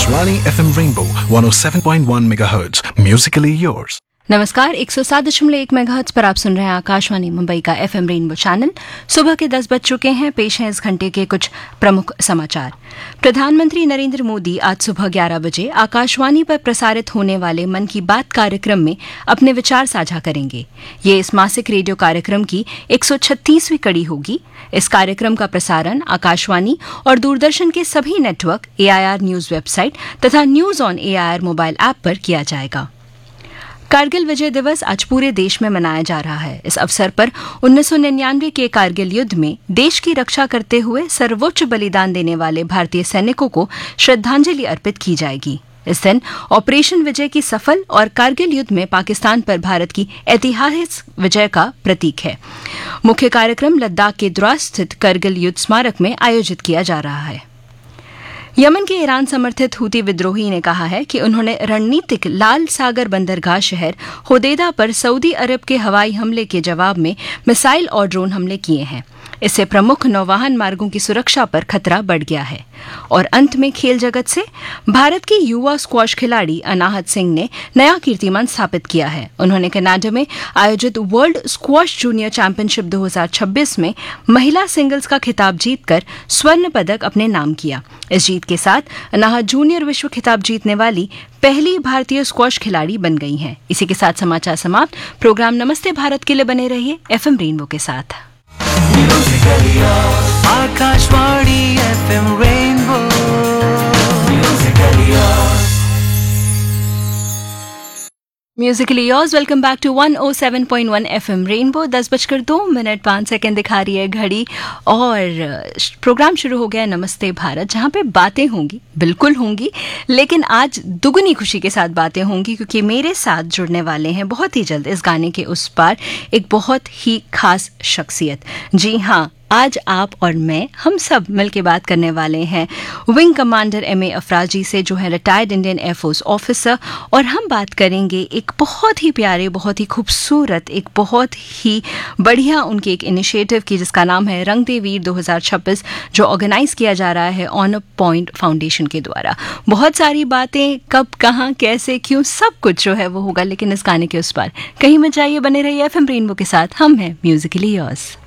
Akashvani FM Rainbow 107.1 MHz. Musically yours. नमस्कार 107.1 megahertz पर आप सुन रहे हैं आकाशवाणी मुंबई का एफएम रेनबो चैनल। सुबह के 10 बज चुके हैं। पेश हैं इस घंटे के कुछ प्रमुख समाचार। प्रधानमंत्री नरेंद्र मोदी आज सुबह 11 बजे आकाशवाणी पर प्रसारित होने वाले मन की बात कार्यक्रम में अपने विचार साझा करेंगे। ये इस मासिक रेडियो कार्यक्रम की 136वीं कड़ी होगी। इस कार्यक्रम का प्रसारण आकाशवाणी और दूरदर्शन के सभी नेटवर्क, AIR न्यूज वेबसाइट तथा news on AIR mobile app पर किया जाएगा। कारगिल विजय दिवस आज पूरे देश में मनाया जा रहा है। इस अवसर पर 1999 के कारगिल युद्ध में देश की रक्षा करते हुए सर्वोच्च बलिदान देने वाले भारतीय सैनिकों को श्रद्धांजलि अर्पित की जाएगी। इस दिन ऑपरेशन विजय की सफल और कारगिल युद्ध में पाकिस्तान पर भारत की ऐतिहासिक विजय का प्रतीक है। मुख्य कार्यक्रम लद्दाख के द्रास स्थित कारगिल युद्ध स्मारक में आयोजित किया जा रहा है। यमन के ईरान समर्थित हूती विद्रोही ने कहा है कि उन्होंने रणनीतिक लाल सागर बंदरगाह शहर होदेदा पर सऊदी अरब के हवाई हमले के जवाब में मिसाइल और ड्रोन हमले किए हैं। इससे प्रमुख नौवाहन मार्गों की सुरक्षा पर खतरा बढ़ गया है। और अंत में खेल जगत से भारत की युवा स्क्वॉश खिलाड़ी अनाहत सिंह ने नया कीर्तिमान स्थापित किया है। उन्होंने कनाडा में आयोजित वर्ल्ड स्क्वॉश जूनियर चैंपियनशिप 2026 में महिला सिंगल्स का खिताब जीतकर स्वर्ण पदक अपने नाम किया। इस जीत के साथ अनाहत जूनियर विश्व खिताब जीतने वाली पहली भारतीय स्क्वॉश खिलाड़ी बन गई हैं। इसी के साथ समाचार समाप्त। प्रोग्राम नमस्ते भारत के लिए बने रहिए एफएम रेनबो के साथ। Akashvani FM Rainbow Musically yours. Welcome back to 107.1 FM rainbow. 10:02 दिखा रही है घड़ी और प्रोग्राम शुरू हो गया है नमस्ते भारत, जहाँ पे बातें होंगी, बिल्कुल होंगी, लेकिन आज दुगनी खुशी के साथ बातें होंगी क्योंकि मेरे साथ जुड़ने वाले हैं बहुत ही जल्द इस गाने के उस पार एक बहुत ही खास शख्सियत। जी हाँ, आज आप और मैं हम सब मिलकर बात करने वाले हैं विंग कमांडर MA अफराजी से, जो है रिटायर्ड इंडियन एयरफोर्स ऑफिसर। और हम बात करेंगे एक बहुत ही प्यारे, बहुत ही खूबसूरत, एक बहुत ही बढ़िया उनके एक इनिशिएटिव की, जिसका नाम है रंग दे वीर 2026, जो ऑर्गेनाइज किया जा रहा है ऑनर पॉइंट फाउंडेशन के द्वारा। बहुत सारी बातें कब, कहाँ, कैसे, क्यों, सब कुछ जो है वो होगा, लेकिन इस गाने के उस पार कहीं मत जाइए, बने रहिए एफएम रेनबो के साथ। हम हैं म्यूजिकली योर्स।